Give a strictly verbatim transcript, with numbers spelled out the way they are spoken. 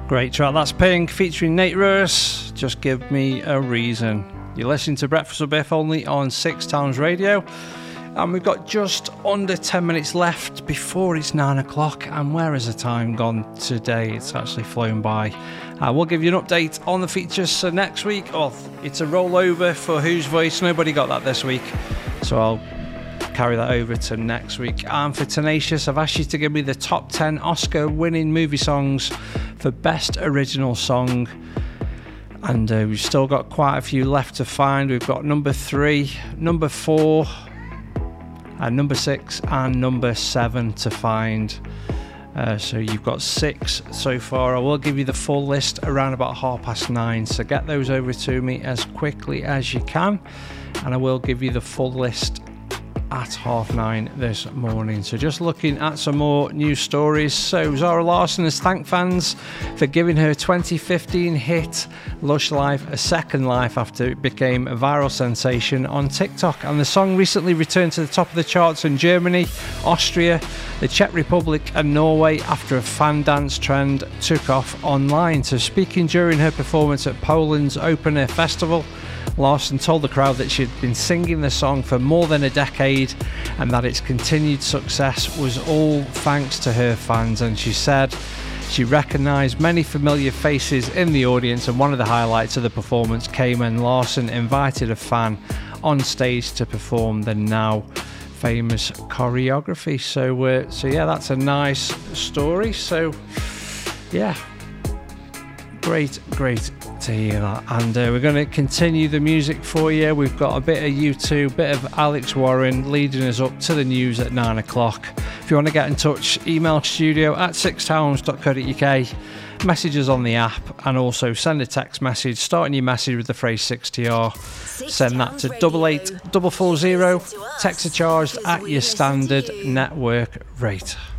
Great track, that's Pink featuring Nate Russ, Just Give Me a Reason. You're listening to Breakfast with Biff only on Six Towns Radio, and we've got just under ten minutes left before it's nine o'clock, and where has the time gone today? It's actually flown by. Uh, we'll give you an update on the features so next week. Oh, it's a rollover for Whose Voice, nobody got that this week, so I'll carry that over to next week. And for Tenacious, I've asked you to give me the top ten Oscar winning movie songs for Best Original Song, and uh, we've still got quite a few left to find. We've got number three, number four, and number six and number seven to find. Uh, so you've got six so far. I will give you the full list around about half past nine, so get those over to me as quickly as you can, and I will give you the full list at half nine this morning. So just looking at some more news stories. So Zara Larsson has thanked fans for giving her twenty fifteen hit Lush Life a second life after it became a viral sensation on TikTok, and the song recently returned to the top of the charts in Germany, Austria, the Czech Republic and Norway after a fan dance trend took off online. So speaking during her performance at Poland's Open Air Festival, Larsson told the crowd that she'd been singing the song for more than a decade and that its continued success was all thanks to her fans. And she said she recognised many familiar faces in the audience, and one of the highlights of the performance came when Larsson invited a fan on stage to perform the now famous choreography. So, uh, so yeah, that's a nice story. So, yeah, great, great to hear that. And uh, we're going to continue the music for you. We've got a bit of U two, bit of Alex Warren leading us up to the news at nine o'clock. If you want to get in touch, email studio at sixtowns dot co dot uk, messages on the app, and also send a text message starting your message with the phrase six T R. Send that to double eight double four zero. Text are charged at your standard network rate.